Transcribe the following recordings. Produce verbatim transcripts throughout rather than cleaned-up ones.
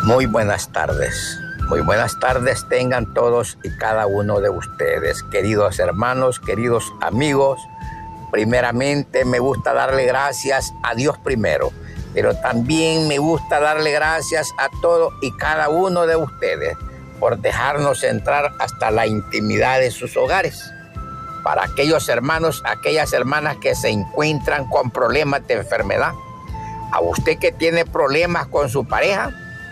Muy buenas tardes, muy buenas tardes tengan todos y cada uno de ustedes, queridos hermanos, queridos amigos. Primeramente me gusta darle gracias a Dios primero, pero también me gusta darle gracias a todos y cada uno de ustedes por dejarnos entrar hasta la intimidad de sus hogares. Para aquellos hermanos, aquellas hermanas que se encuentran con problemas de enfermedad, a usted que tiene problemas con su pareja,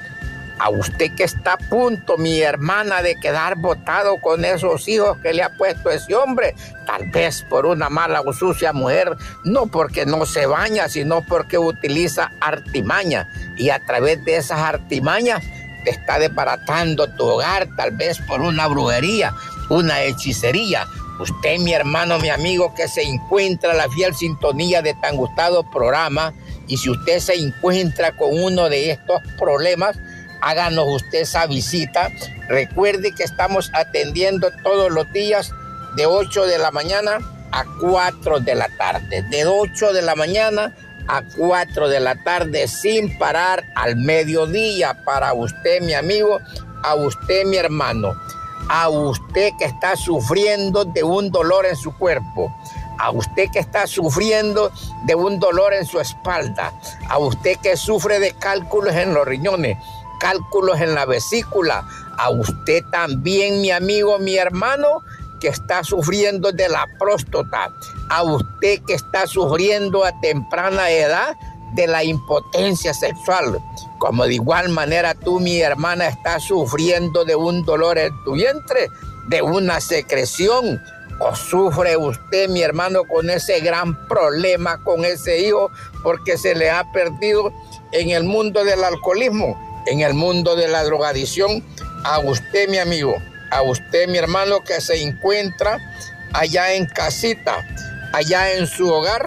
a usted que está a punto, mi hermana, de quedar botado con esos hijos que le ha puesto ese hombre, tal vez por una mala o sucia mujer, no porque no se baña, sino porque utiliza artimaña, y a través de esas artimañas te está desbaratando tu hogar, tal vez por una brujería, una hechicería. Usted, mi hermano, mi amigo, que se encuentra en la fiel sintonía de tan gustado programa, y si usted se encuentra con uno de estos problemas, háganos usted esa visita. Recuerde que estamos atendiendo todos los días de ocho de la mañana a cuatro de la tarde. De ocho de la mañana a cuatro de la tarde sin parar al mediodía. Para usted, mi amigo, a usted, mi hermano, a usted que está sufriendo de un dolor en su cuerpo, a usted que está sufriendo de un dolor en su espalda, a usted que sufre de cálculos en los riñones, cálculos en la vesícula, a usted también, mi amigo, mi hermano, que está sufriendo de la próstata, a usted que está sufriendo a temprana edad de la impotencia sexual, como de igual manera tú, mi hermana, estás sufriendo de un dolor en tu vientre, de una secreción, o sufre usted, mi hermano, con ese gran problema con ese hijo porque se le ha perdido en el mundo del alcoholismo, en el mundo de la drogadicción. A usted, mi amigo, a usted, mi hermano, que se encuentra allá en casita, allá en su hogar,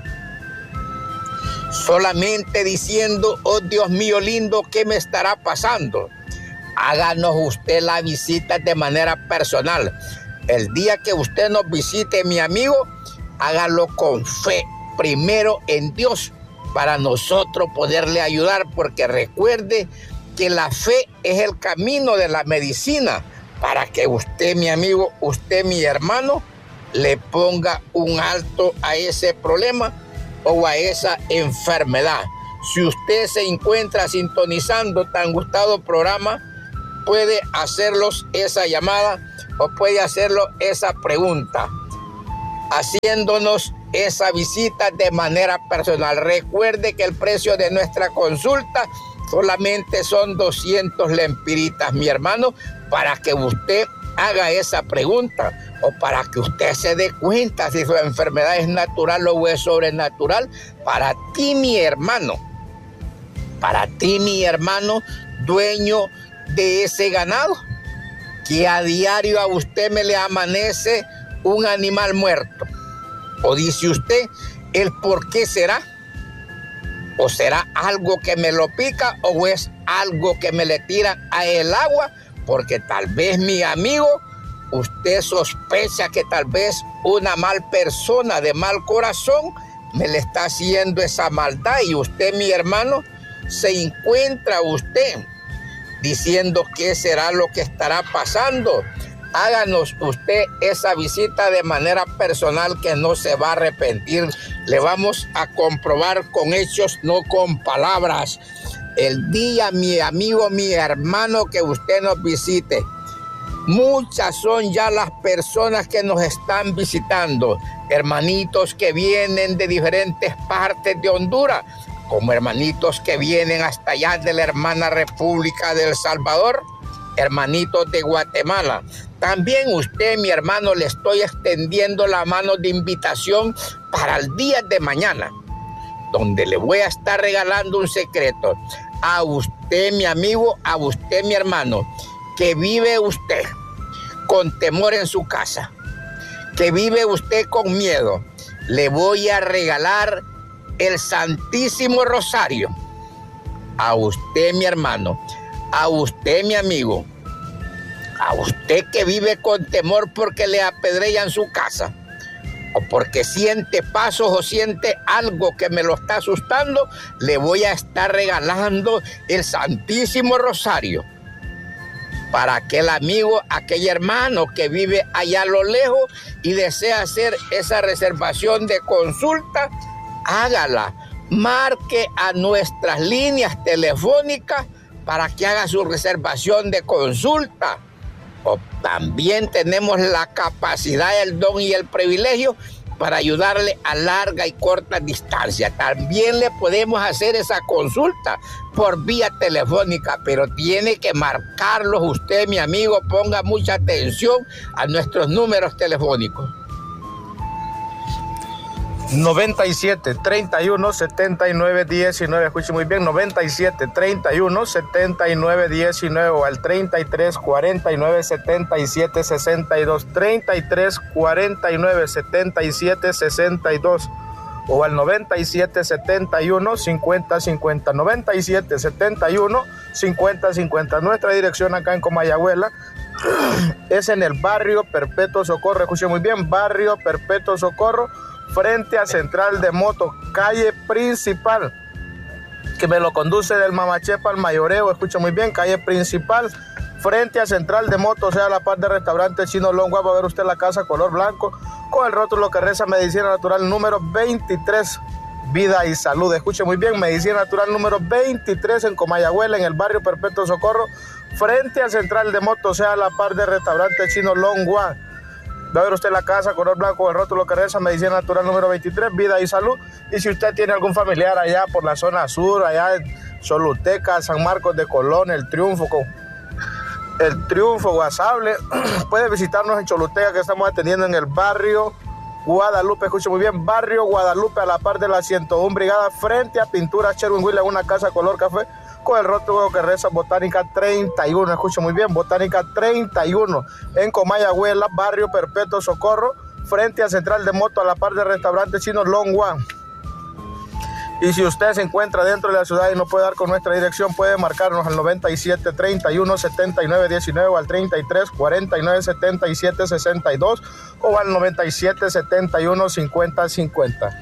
solamente diciendo: oh Dios mío lindo, ¿qué me estará pasando? Háganos usted la visita de manera personal. El día que usted nos visite, mi amigo, hágalo con fe, primero en Dios, para nosotros poderle ayudar, porque recuerde que la fe es el camino de la medicina, para que usted, mi amigo, usted, mi hermano, le ponga un alto a ese problema o a esa enfermedad. Si usted se encuentra sintonizando tan gustado programa, puede hacerlos esa llamada o puede hacerlo esa pregunta, haciéndonos esa visita de manera personal. Recuerde que el precio de nuestra consulta solamente son doscientos lempiritas, mi hermano, para que usted haga esa pregunta o para que usted se dé cuenta si su enfermedad es natural o es sobrenatural. Para ti, mi hermano, para ti, mi hermano, dueño de ese ganado, que a diario a usted me le amanece un animal muerto. O dice usted, ¿el por qué será? ¿O será algo que me lo pica o es algo que me le tira a el agua? Porque tal vez, mi amigo, usted sospecha que tal vez una mal persona de mal corazón me le está haciendo esa maldad, y usted, mi hermano, se encuentra usted diciendo qué será lo que estará pasando. Háganos usted esa visita de manera personal, que no se va a arrepentir. Le vamos a comprobar con hechos, no con palabras. El día, mi amigo, mi hermano, que usted nos visite, muchas son ya las personas que nos están visitando, hermanitos que vienen de diferentes partes de Honduras, como hermanitos que vienen hasta allá de la hermana República de El Salvador, hermanitos de Guatemala. También usted, mi hermano, le estoy extendiendo la mano de invitación para el día de mañana, donde le voy a estar regalando un secreto a usted, mi amigo, a usted, mi hermano, que vive usted con temor en su casa, que vive usted con miedo. Le voy a regalar el Santísimo Rosario a usted, mi hermano, a usted, mi amigo, a usted que vive con temor porque le apedrean su casa, o porque siente pasos o siente algo que me lo está asustando, le voy a estar regalando el Santísimo Rosario. Para aquel amigo, aquel hermano que vive allá a lo lejos y desea hacer esa reservación de consulta, hágala. Marque a nuestras líneas telefónicas para que haga su reservación de consulta. O también tenemos la capacidad, el don y el privilegio para ayudarle a larga y corta distancia. También le podemos hacer esa consulta por vía telefónica, pero tiene que marcarlos usted, mi amigo. Ponga mucha atención a nuestros números telefónicos. noventa y siete, treinta y uno, setenta y nueve, diecinueve, escuche muy bien, noventa y siete, treinta y uno, setenta y nueve, diecinueve, o al treinta y tres, cuarenta y nueve, setenta y siete, sesenta y dos, treinta y tres, cuarenta y nueve, setenta y siete, sesenta y dos, o al noventa y siete, setenta y uno, cincuenta, cincuenta, noventa y siete, setenta y uno, cincuenta, cincuenta. Nuestra dirección acá en Comayagüela es en el barrio Perpetuo Socorro, escuche muy bien, barrio Perpetuo Socorro, frente a Central de Moto, calle principal, que me lo conduce del Mamachepa al Mayoreo, escucha muy bien, calle principal, frente a Central de Moto, o sea, a la par del restaurante Chino Longua. Va a ver usted la casa color blanco, con el rótulo que reza Medicina Natural número veintitrés, Vida y Salud. Escuche muy bien, Medicina Natural número veintitrés en Comayagüela, en el barrio Perpetuo Socorro, frente a Central de Moto, o sea, a la par del restaurante Chino Longua. Va a ver usted la casa color blanco, el rótulo que reza Medicina Natural número veintitrés, Vida y Salud. Y si usted tiene algún familiar allá por la zona sur, allá en Choluteca, San Marcos de Colón, El Triunfo, con El Triunfo, Guasable, puede visitarnos en Choluteca, que estamos atendiendo en el barrio Guadalupe. Escuche muy bien, barrio Guadalupe, a la par de la ciento uno Brigada, frente a Pinturas Sherwin-Williams, en una casa color café, con el rótulo que reza Botánica treinta y uno, escuche muy bien, Botánica treinta y uno, en Comayagüela, barrio Perpetuo Socorro, frente a Central de Moto, a la par del restaurante Chino Longua. Y si usted se encuentra dentro de la ciudad y no puede dar con nuestra dirección, puede marcarnos al noventa y siete, treinta y uno, setenta y nueve, diecinueve, o al treinta y tres, cuarenta y nueve, setenta y siete, sesenta y dos, o al noventa y siete, setenta y uno, cincuenta, cincuenta.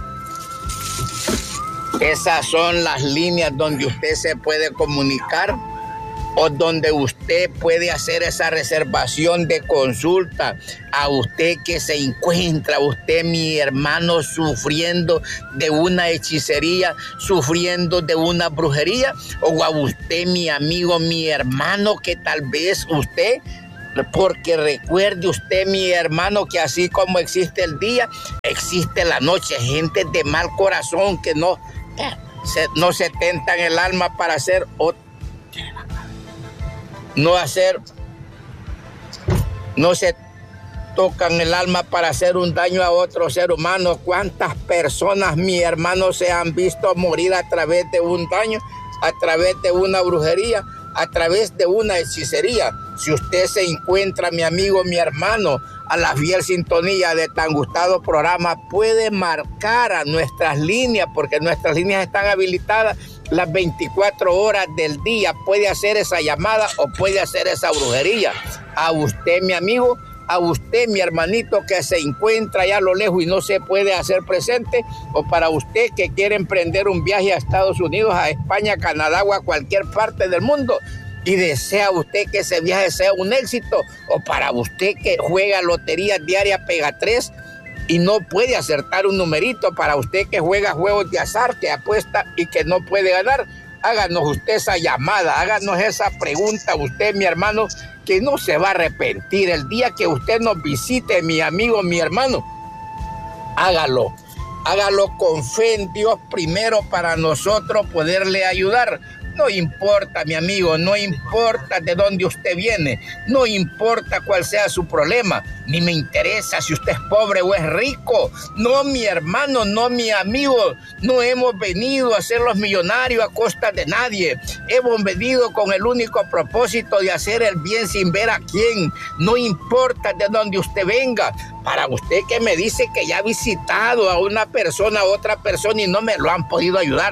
Esas son las líneas donde usted se puede comunicar o donde usted puede hacer esa reservación de consulta. A usted que se encuentra, usted, mi hermano, sufriendo de una hechicería, sufriendo de una brujería, o a usted, mi amigo, mi hermano, que tal vez usted, porque recuerde usted, mi hermano, que así como existe el día, existe la noche. Gente de mal corazón que no Se, no se tentan el alma para hacer o, no hacer no se tocan el alma para hacer un daño a otro ser humano. ¿Cuántas personas, mi hermano, se han visto morir a través de un daño, a través de una brujería, a través de una hechicería? Si usted se encuentra, mi amigo, mi hermano, a la fiel sintonía de tan gustado programa, puede marcar a nuestras líneas, porque nuestras líneas están habilitadas las veinticuatro horas del día. Puede hacer esa llamada o puede hacer esa brujería. A usted, mi amigo, a usted, mi hermanito, que se encuentra allá a lo lejos y no se puede hacer presente, o para usted que quiere emprender un viaje a Estados Unidos, a España, Canadá o a cualquier parte del mundo, y desea usted que ese viaje sea un éxito, o para usted que juega lotería diaria Pega tres y no puede acertar un numerito, para usted que juega juegos de azar, que apuesta y que no puede ganar, háganos usted esa llamada, háganos esa pregunta, usted, mi hermano, que no se va a arrepentir. El día que usted nos visite, mi amigo, mi hermano, hágalo, hágalo con fe en Dios primero, para nosotros poderle ayudar. No importa, mi amigo, no importa de dónde usted viene, no importa cuál sea su problema, ni me interesa si usted es pobre o es rico. No, mi hermano, no, mi amigo, no hemos venido a ser los millonarios a costa de nadie. Hemos venido con el único propósito de hacer el bien sin ver a quién. No importa de dónde usted venga. Para usted que me dice que ya ha visitado a una persona, a otra persona y no me lo han podido ayudar,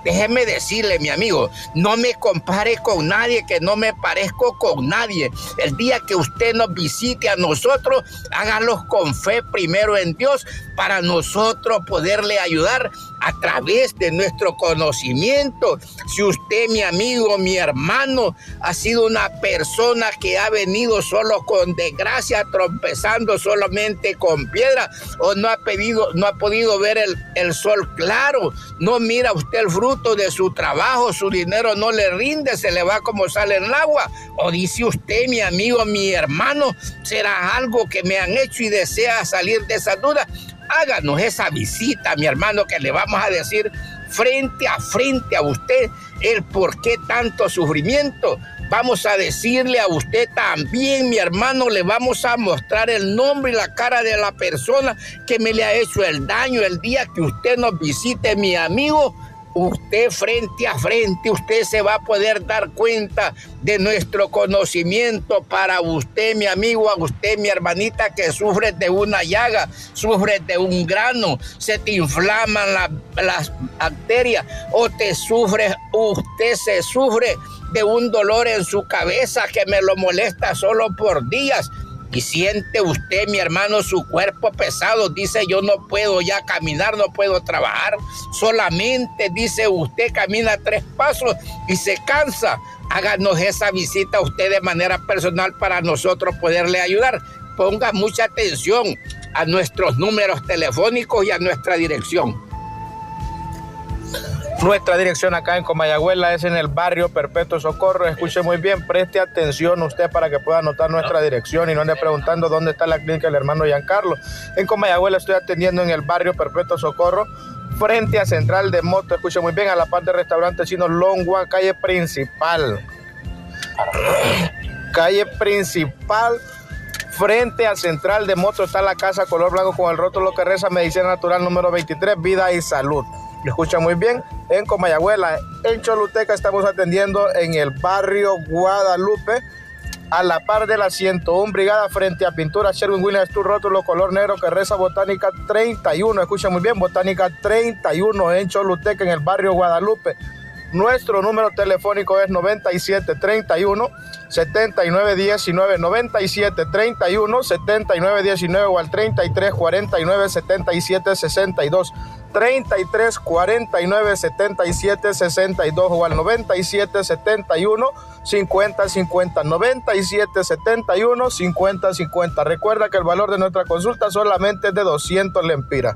Déjeme decirle, mi amigo, no me compare con nadie, que no me parezco con nadie. El día que usted nos visite a nosotros, hágalo con fe primero en Dios para nosotros poderle ayudar a través de nuestro conocimiento. Si usted, mi amigo, mi hermano, ha sido una persona que ha venido solo con desgracia, tropezando solamente con piedra, o no ha pedido, no ha podido ver el, el sol claro, no mira usted el fruto de su trabajo, su dinero no le rinde, se le va como sale en el agua, o dice usted, mi amigo, mi hermano, será algo que me han hecho y desea salir de esa duda, háganos esa visita, mi hermano, que le vamos a decir frente a frente a usted el por qué tanto sufrimiento. Vamos a decirle a usted también, mi hermano, le vamos a mostrar el nombre y la cara de la persona que me le ha hecho el daño. El día que usted nos visite, mi amigo, usted frente a frente, usted se va a poder dar cuenta de nuestro conocimiento para usted, mi amigo, a usted, mi hermanita, que sufre de una llaga, sufre de un grano, se te inflaman la, las bacterias, o te sufre, usted se sufre de un dolor en su cabeza que me lo molesta solo por días. Y siente usted, mi hermano, su cuerpo pesado. Dice, yo no puedo ya caminar, no puedo trabajar. Solamente, dice, usted camina tres pasos y se cansa. Háganos esa visita a usted de manera personal para nosotros poderle ayudar. Ponga mucha atención a nuestros números telefónicos y a nuestra dirección. Nuestra dirección acá en Comayagüela es en el barrio Perpetuo Socorro. Escuche muy bien, preste atención usted para que pueda anotar nuestra dirección y no ande preguntando dónde está la clínica del hermano Giancarlo. En Comayagüela estoy atendiendo en el barrio Perpetuo Socorro, frente a Central de Moto. Escuche muy bien, a la parte del restaurante chino Longwa, calle principal. Calle principal. Frente a Central de Moto está la casa color blanco con el rótulo que reza Medicina Natural número veintitrés, Vida y Salud. Lo escucha muy bien, en Comayagüela. En Choluteca estamos atendiendo en el barrio Guadalupe, a la par de la ciento uno Brigada, frente a Pintura Sherwin Williams, tu rótulo color negro que reza Botánica treinta y uno. Escucha muy bien, Botánica treinta y uno en Choluteca, en el barrio Guadalupe. Nuestro número telefónico es noventa y siete treinta y uno setenta y nueve diecinueve, noventa y siete treinta y uno setenta y nueve diecinueve, o al treinta y tres cuarenta y nueve setenta y siete sesenta y dos, treinta y tres cuarenta y nueve setenta y siete sesenta y dos, o al noventa y siete setenta y uno cincuenta cincuenta, noventa y siete setenta y uno cincuenta cincuenta. Recuerda que el valor de nuestra consulta solamente es de doscientos lempiras.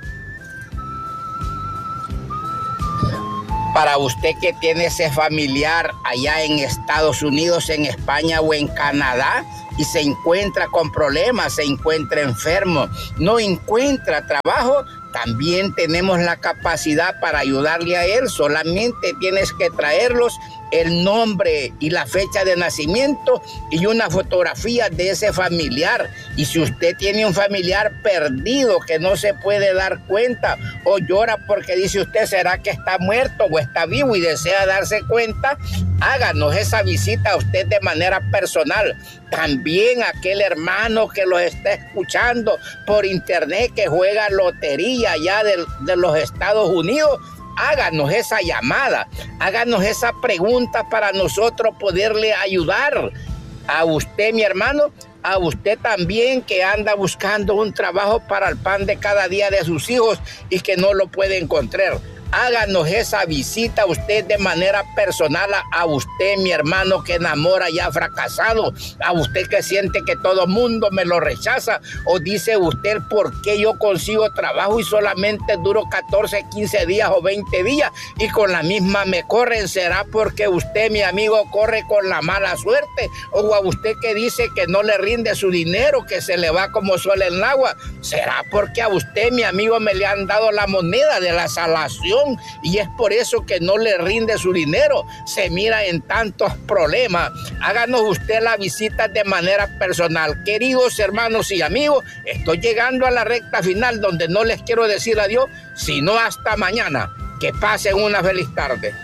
Para usted que tiene ese familiar allá en Estados Unidos, en España o en Canadá y se encuentra con problemas, se encuentra enfermo, no encuentra trabajo, también tenemos la capacidad para ayudarle a él. Solamente tienes que traerlos el nombre y la fecha de nacimiento y una fotografía de ese familiar. Y si usted tiene un familiar perdido que no se puede dar cuenta o llora porque dice usted, ¿será que está muerto o está vivo? Y desea darse cuenta, háganos esa visita a usted de manera personal. También aquel hermano que los está escuchando por internet, que juega lotería allá de, de los Estados Unidos, háganos esa llamada, háganos esa pregunta para nosotros poderle ayudar. A usted, mi hermano, a usted también que anda buscando un trabajo para el pan de cada día de sus hijos y que no lo puede encontrar. Háganos esa visita a usted de manera personal, a usted, mi hermano, que enamora y ha fracasado, a usted que siente que todo mundo me lo rechaza, o dice usted, ¿por qué yo consigo trabajo y solamente duro catorce, quince días o veinte días y con la misma me corren? ¿Será porque usted, mi amigo, corre con la mala suerte? O a usted que dice que no le rinde su dinero, que se le va como sol en el agua, ¿será porque a usted, mi amigo, me le han dado la moneda de la salación y es por eso que no le rinde su dinero? Se mira en tantos problemas. Háganos usted la visita de manera personal. Queridos hermanos y amigos, estoy llegando a la recta final donde no les quiero decir adiós, sino hasta mañana. Que pasen una feliz tarde.